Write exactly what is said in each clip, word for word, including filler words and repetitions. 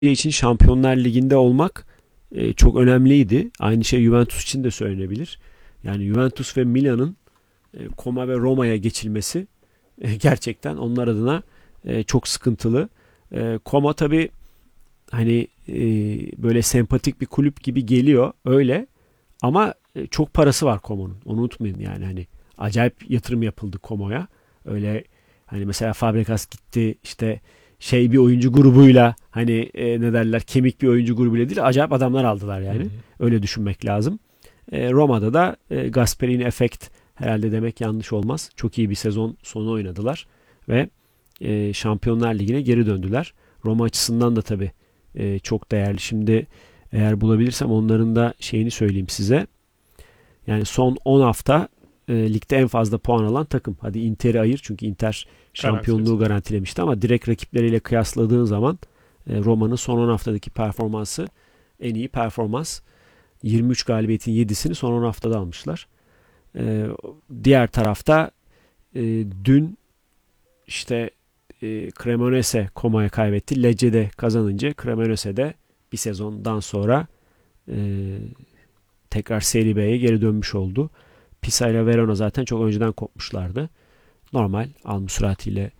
için Şampiyonlar Ligi'nde olmak e, çok önemliydi. Aynı şey Juventus için de söylenebilir. Yani Juventus ve Milan'ın e, Como ve Roma'ya geçilmesi e, gerçekten onlar adına e, çok sıkıntılı. E, Como tabii hani e, böyle sempatik bir kulüp gibi geliyor öyle ama e, çok parası var Como'nun. Onu unutmayın yani hani acayip yatırım yapıldı Como'ya. Öyle hani mesela Fabregas gitti işte şey bir oyuncu grubuyla hani e, ne derler kemik bir oyuncu grubuyla değil acayip adamlar aldılar yani. Hı hı. Öyle düşünmek lazım. E, Roma'da da e, Gasperini efekt herhalde demek yanlış olmaz. Çok iyi bir sezon sonu oynadılar ve e, Şampiyonlar Ligi'ne geri döndüler. Roma açısından da tabii e, çok değerli. Şimdi eğer bulabilirsem onların da şeyini söyleyeyim size. Yani son on hafta e, ligde en fazla puan alan takım. Hadi Inter'i ayır çünkü Inter şampiyonluğu garantilemişti ama direkt rakipleriyle kıyasladığın zaman e, Roma'nın son on haftadaki performansı en iyi performans. yirmi üç galibiyetin yedisini son on haftada almışlar. E, diğer tarafta e, dün işte e, Cremonese Como'ya kaybetti. Lecce'de kazanınca Cremonese'de bir sezondan sonra e, tekrar Serie B'ye geri dönmüş oldu. Pisa ile Verona zaten çok önceden kopmuşlardı. Normal Al-Musrati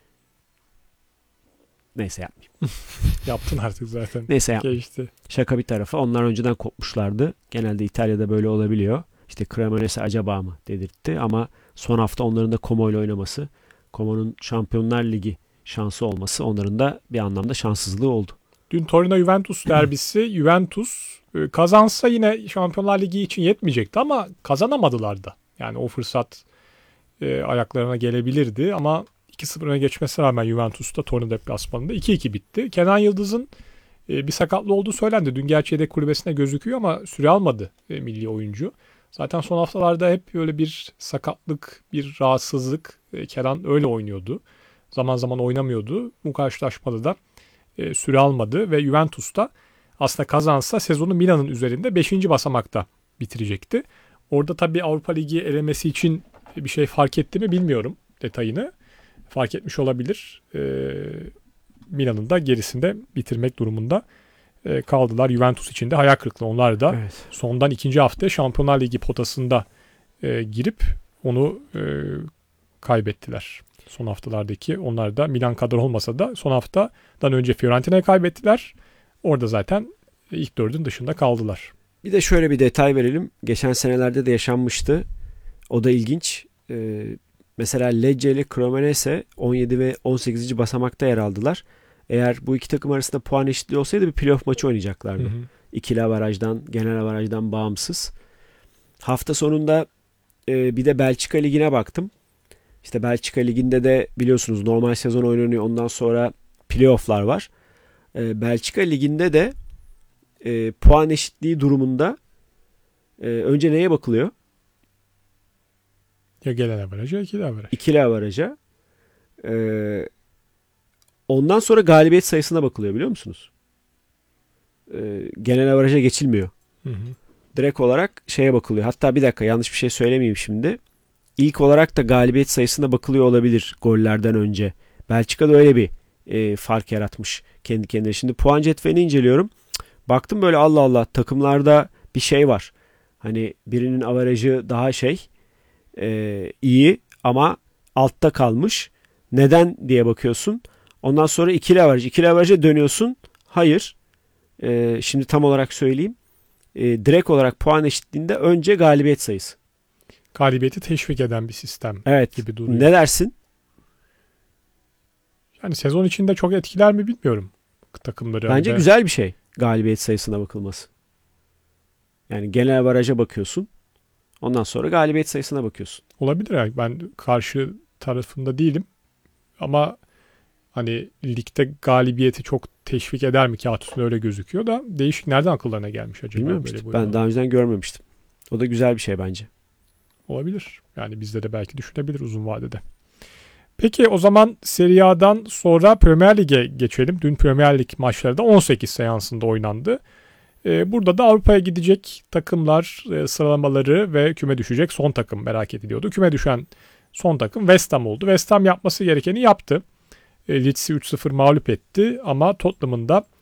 neyse yapmayayım. Yaptın artık zaten. Neyse yapmayayım. Geçti. Şaka bir tarafa. Onlar önceden kopmuşlardı. Genelde İtalya'da böyle olabiliyor. İşte Cremonese acaba mı dedirtti ama son hafta onların da Como ile oynaması, Como'nun Şampiyonlar Ligi şansı olması onların da bir anlamda şanssızlığı oldu. Dün Torino-Juventus derbisi Juventus kazansa yine Şampiyonlar Ligi için yetmeyecekti ama kazanamadılar da. Yani o fırsat e, ayaklarına gelebilirdi ama iki sıfır öne geçmesine rağmen Juventus'ta Torino deplasmanında iki iki bitti. Kenan Yıldız'ın e, bir sakatlığı olduğu söylendi. Dün gerçi yedek kulübesine gözüküyor ama süre almadı e, milli oyuncu. Zaten son haftalarda hep böyle bir sakatlık, bir rahatsızlık. E, Kenan öyle oynuyordu. Zaman zaman oynamıyordu. Bu karşılaşmada da e, süre almadı ve Juventus'ta aslında kazansa sezonu Milan'ın üzerinde beşinci basamakta bitirecekti. Orada tabii Avrupa Ligi elemesi için bir şey fark etti mi bilmiyorum detayını. Fark etmiş olabilir. E, Milan'ın da gerisinde bitirmek durumunda e, kaldılar. Juventus için de hayal kırıklığı. Onlar da evet. Sondan ikinci hafta Şampiyonlar Ligi potasında e, girip onu e, kaybettiler. Son haftalardaki onlar da Milan kadar olmasa da son haftadan önce Fiorentina'ya kaybettiler. Orada zaten ilk dördün dışında kaldılar. Bir de şöyle bir detay verelim. Geçen senelerde de yaşanmıştı. O da ilginç. Ee, mesela Lecce ile Cremonese on yedi ve on sekizinci basamakta yer aldılar. Eğer bu iki takım arasında puan eşitliği olsaydı bir playoff maçı oynayacaklardı. Hı hı. İkili avarajdan, genel avarajdan bağımsız. Hafta sonunda e, bir de Belçika Ligi'ne baktım. İşte Belçika Ligi'nde de biliyorsunuz normal sezon oynanıyor. Ondan sonra playoff'lar var. E, Belçika Ligi'nde de e, puan eşitliği durumunda e, önce neye bakılıyor? Ya genel averaja ya ikili averaja. İkili averaja. E, ondan sonra galibiyet sayısına bakılıyor biliyor musunuz? E, genel averaja geçilmiyor. Hı hı. Direkt olarak şeye bakılıyor. Hatta bir dakika yanlış bir şey söylemeyeyim şimdi. İlk olarak da galibiyet sayısına bakılıyor olabilir gollerden önce. Belçika'da öyle bir e, fark yaratmış kendi kendine. Şimdi puan cetvelini inceliyorum. Baktım böyle Allah Allah takımlarda bir şey var. Hani birinin averajı daha şey e, iyi ama altta kalmış. Neden diye bakıyorsun. Ondan sonra ikili averaj. İkili averaja dönüyorsun. Hayır. E, şimdi tam olarak söyleyeyim. E, direkt olarak puan eşitliğinde önce galibiyet sayısı. Galibiyeti teşvik eden bir sistem evet. gibi duruyor. Ne dersin? Yani sezon içinde çok etkiler mi bilmiyorum takımları. Bence önde. Güzel bir şey galibiyet sayısına bakılması. Yani genel averaja bakıyorsun. Ondan sonra galibiyet sayısına bakıyorsun. Olabilir yani. Ben karşı tarafında değilim. Ama hani ligde galibiyeti çok teşvik eder mi? Kağıt üstünde öyle gözüküyor da değişik nereden akıllarına gelmiş acaba? Bilmiyorum işte. Ben yana. Daha önceden görmemiştim. O da güzel bir şey bence. Olabilir. Yani bizde de belki düşünebilir uzun vadede. Peki o zaman Serie A'dan sonra Premier Lig'e geçelim. Dün Premier Lig maçları da on sekiz seansında oynandı. Ee, burada da Avrupa'ya gidecek takımlar e, sıralamaları ve küme düşecek son takım merak ediliyordu. Küme düşen son takım West Ham oldu. West Ham yapması gerekeni yaptı. E, Leeds'i üç sıfır mağlup etti ama Tottenham'ın da